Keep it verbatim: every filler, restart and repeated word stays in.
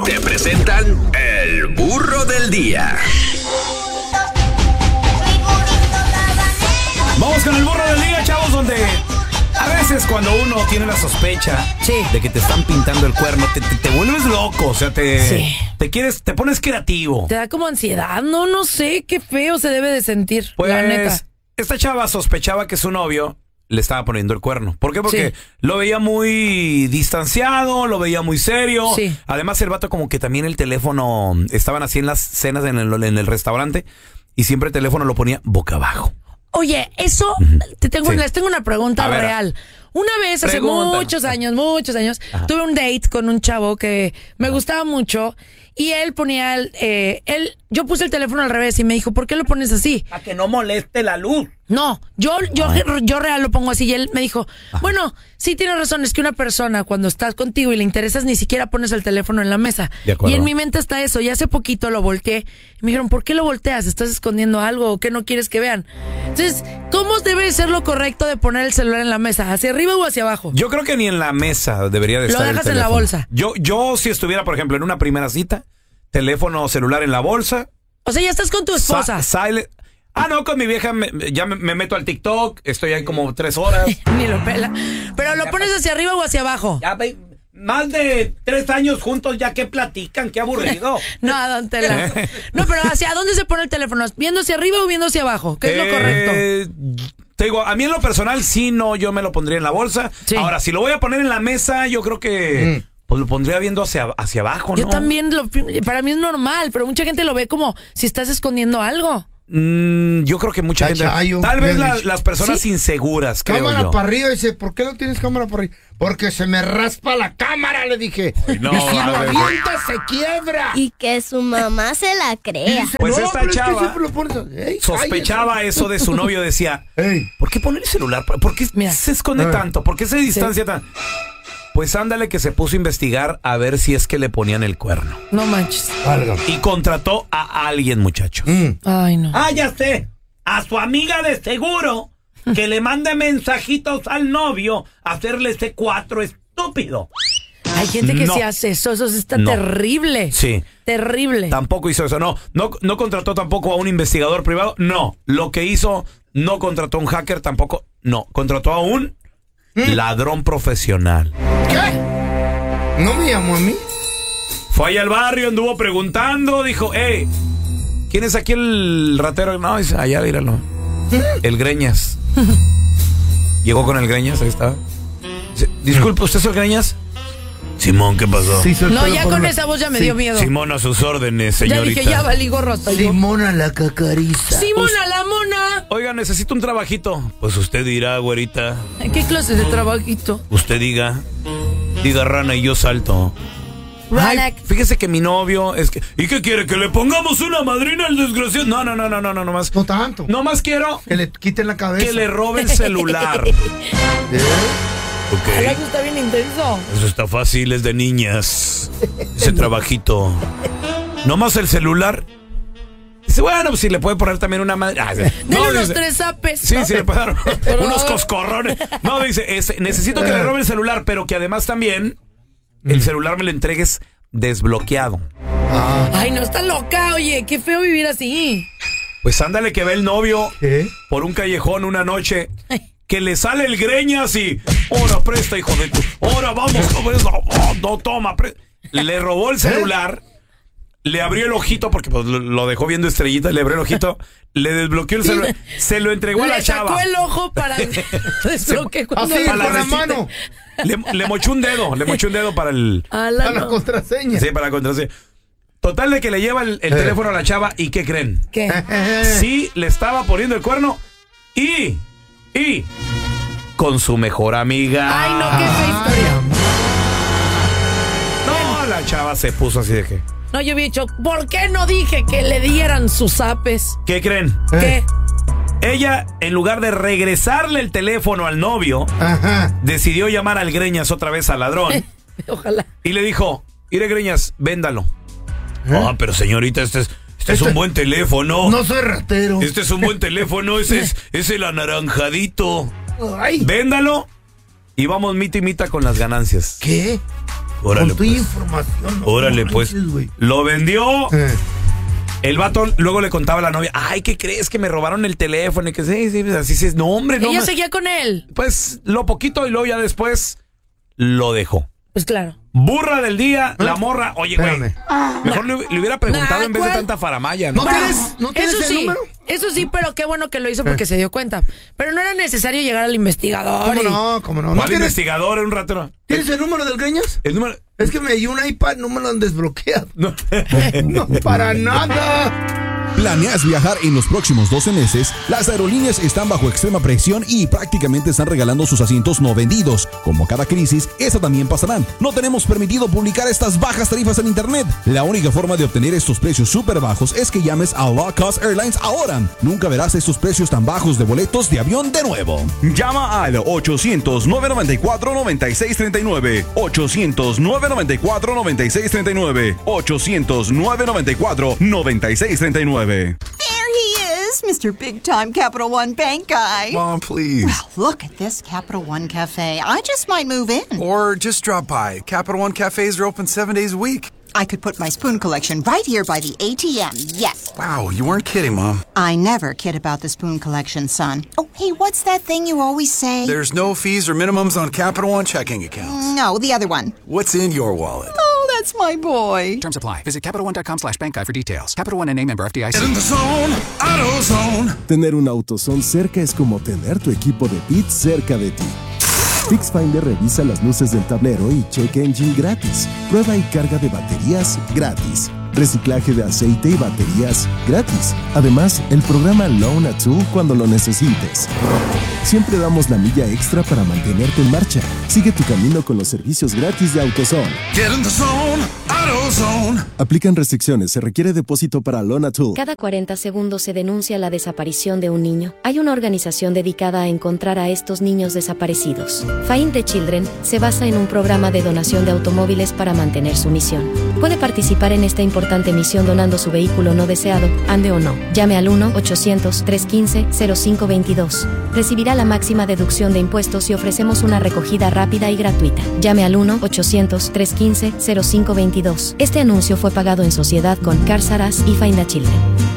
te presentan el burro del día. Vamos con el burro del día, chavos, donde a veces cuando uno tiene la sospecha sí. de que te están pintando el cuerno, te, te, te vuelves loco, o sea, te, sí. te quieres, te pones creativo. Te da como ansiedad, no, no sé, qué feo se debe de sentir, pues, la neta. Esta chava sospechaba que su novio le estaba poniendo el cuerno. ¿Por qué? Porque sí. lo veía muy distanciado, lo veía muy serio. Sí. Además, el vato como que también el teléfono, estaban así en las cenas en el, en el restaurante y siempre el teléfono lo ponía boca abajo. Oye, eso, te tengo, sí. les tengo una pregunta ver, real. Una vez, hace pregunta. muchos años, muchos años, Ajá. tuve un date con un chavo que me Ajá. gustaba mucho y él ponía, el, eh, él, yo puse el teléfono al revés y me dijo, ¿por qué lo pones así? Para que no moleste la luz. No, yo, yo, yo real lo pongo así y él me dijo, Ajá. bueno, sí tienes razón, es que una persona cuando estás contigo y le interesas ni siquiera pones el teléfono en la mesa. Y en mi mente está eso, y hace poquito lo volteé y me dijeron, ¿por qué lo volteas? ¿Estás escondiendo algo o qué no quieres que vean? Entonces, ¿cómo debe ser lo correcto de poner el celular en la mesa? ¿Hacia arriba o hacia abajo? Yo creo que ni en la mesa debería de lo estar dejas el en la bolsa. Yo, yo si estuviera, por ejemplo, en una primera cita, teléfono celular en la bolsa. O sea, ya estás con tu esposa. Sa silent. Ah, no, con mi vieja me, ya me, me meto al TikTok, estoy ahí como tres horas. Ni lo pela. ¿Pero lo pones hacia arriba o hacia abajo? Ya ve, más de tres años juntos, ya que platican, qué aburrido. No, don Tela. No, pero ¿hacia dónde se pone el teléfono? ¿Viendo hacia arriba o viendo hacia abajo? ¿Qué es eh, lo correcto? Te digo, a mí en lo personal sí, no, yo me lo pondría en la bolsa. Sí. Ahora, si lo voy a poner en la mesa, yo creo que... Mm. Pues lo pondría viendo hacia, hacia abajo, ¿no? Yo también, lo, para mí es normal, pero mucha gente lo ve como si estás escondiendo algo. Mm, yo creo que mucha gente... Chayo, tal vez la, las personas ¿Sí? inseguras, creo cámara yo. para arriba, dice, ¿por qué no tienes cámara para arriba? Porque se me raspa la cámara, le dije. Ay, no, y si lo avienta, se quiebra. Y que su mamá se la crea. Dice, pues no, esta chava es que lo pones... Ey, sospechaba cállate. Eso de su novio, decía, Ey. ¿por qué pone el celular? ¿Por qué Mira. se esconde Ey. tanto? ¿Por qué se distancia sí. tan...? Pues ándale que se puso a investigar a ver si es que le ponían el cuerno. No manches. Válgame. Y contrató a alguien, muchachos. Mm. Ay, no. Ah, ya sé. A su amiga de seguro que le mande mensajitos al novio a hacerle ese cuatro estúpido. Hay gente que no. se hace eso, eso está no. terrible. Sí. Terrible. Tampoco hizo eso, no. No, no contrató tampoco a un investigador privado, no. Lo que hizo, no contrató a un hacker, tampoco, no. Contrató a un ¿Mm? ladrón profesional. ¿Qué? ¿No me llamó a mí? Fue allá al barrio, anduvo preguntando, dijo, hey, ¿quién es aquí el ratero? No, dice, allá, míralo. El Greñas. Llegó con el Greñas, ahí estaba. Dice, disculpe, ¿usted es el Greñas? Simón, ¿qué pasó? Sí, no, ya con la... esa voz ya me sí. dio miedo. Simón, a sus órdenes, señorita. Ya dije, ya valí gorro hasta yo. Simona la cacariza. Simona la mona. Oiga, necesito un trabajito. Pues usted dirá, güerita. ¿Qué clase de trabajito? Usted diga. Diga rana y yo salto. Ay, fíjese que mi novio es que... ¿Y qué quiere? ¿Que le pongamos una madrina al desgraciado? No, no, no, no, no, no, no más. No tanto. No más quiero... Que le quiten la cabeza. Que le robe el celular. ¿Eh? Okay. Eso está bien intenso. Eso está fácil, es de niñas. Ese trabajito. No más el celular. Dice, bueno, pues si le puede poner también una madre. Ah, Dele no, unos dice, tres zapes. Sí, sí, le puede dar unos coscorrones. No, dice, es, necesito que le robe el celular, pero que además también el celular me lo entregues desbloqueado. Ah. Ay, no, está loca, oye, qué feo vivir así. Pues ándale que ve el novio ¿Qué? por un callejón una noche. Que le sale el Greñas y... Ahora presta, hijo de tu... Ahora vamos, no, no toma. Pre... Le robó el celular, ¿Eh? le abrió el ojito, porque pues, lo dejó viendo estrellita, le abrió el ojito, le desbloqueó el celular, se lo entregó le a la chava. Le sacó el ojo para desbloquear cuando así, para con la mano. Le, le mochó un dedo, le mochó un dedo para el... A la, para no. la contraseña. Sí, para la contraseña. Total de que le lleva el, el eh. teléfono a la chava y ¿qué creen? ¿Qué? Sí, le estaba poniendo el cuerno y... Y... con su mejor amiga. Ay, no, qué fea historia. No, la chava se puso así de que... No, yo había dicho, ¿por qué no dije que le dieran sus zapes? ¿Qué creen? ¿Qué? Ella, en lugar de regresarle el teléfono al novio, Ajá. decidió llamar al Greñas otra vez al ladrón. Ojalá. Y le dijo, mire Greñas, véndalo. Ah, ¿Eh? oh, pero señorita, este es... Este, este es un buen teléfono. No soy ratero. Este es un buen teléfono. Ese es, es el anaranjadito. Ay. Véndalo y vamos mita y mita con las ganancias. ¿Qué? Órale, con tu pues. información. No, Órale, no pues. manches, güey. Lo vendió. Eh. El vato luego le contaba a la novia, ay, ¿qué crees? Que me robaron el teléfono y que sí, sí, así es. No, hombre, no. Ella me... seguía con él. Pues lo poquito y luego ya después lo dejó. Pues claro. Burra del día, ¿Eh? La morra. Oye, güey. Mejor nah. le, le hubiera preguntado Nah, en vez de ¿cuál? tanta faramaya, ¿no? ¿No tienes, ¿no tienes Eso el sí, número? eso sí, pero qué bueno que lo hizo porque eh. se dio cuenta. Pero no era necesario llegar al investigador. ¿Cómo y... no? ¿Cómo no? ¿Cuál ¿No tienes, investigador? Un rato. ¿Tienes el número del Greñas? El número... Es que me dio un iPad, no me lo han desbloqueado. No, no para nada. ¿Planeas viajar en los próximos doce meses? Las aerolíneas están bajo extrema presión y prácticamente están regalando sus asientos no vendidos. Como cada crisis, esa también pasará. No tenemos permitido publicar estas bajas tarifas en internet. La única forma de obtener estos precios súper bajos es que llames a Low Cost Airlines ahora. Nunca verás estos precios tan bajos de boletos de avión de nuevo. Llama al ochocientos, nueve noventa y cuatro, noventa y seis treinta y nueve. ochocientos, nueve noventa y cuatro, noventa y seis treinta y nueve. ochocientos, nueve noventa y cuatro, noventa y seis treinta y nueve. There he is, Mister Big Time Capital One Bank Guy. Mom, please. Well, look at this Capital One Cafe. I just might move in. Or just drop by. Capital One cafes are open seven days a week. I could put my spoon collection right here by the A T M, yes. Wow, you weren't kidding, Mom. I never kid about the spoon collection, son. Oh, hey, what's that thing you always say? There's no fees or minimums on Capital One checking accounts. No, the other one. What's in your wallet? Oh, that's my boy. Terms apply. Visit CapitalOne.com slash bank guy for details. Capital One N A member F D I C. In the zone, AutoZone. Tener un AutoZone cerca es como tener tu equipo de pits cerca de ti. FixFinder revisa las luces del tablero y check engine gratis. Prueba y carga de baterías gratis. Reciclaje de aceite y baterías gratis. Además, el programa Loan a Tool cuando lo necesites. Siempre damos la milla extra para mantenerte en marcha. Sigue tu camino con los servicios gratis de AutoZone. Get in the zone, AutoZone. Aplican restricciones. Se requiere depósito para Loan a Tool. Cada cuarenta segundos se denuncia la desaparición de un niño. Hay una organización dedicada a encontrar a estos niños desaparecidos. Find the Children se basa en un programa de donación de automóviles para mantener su misión. Puede participar en esta importante misión donando su vehículo no deseado, ande o no. Llame al uno ochocientos, trescientos quince, cero cinco veintidós. Recibirá la máxima deducción de impuestos y ofrecemos una recogida rápida y gratuita. Llame al uno ochocientos, trescientos quince, cero cinco veintidós. Este anuncio fue pagado en sociedad con Cars R Us y Find the Children.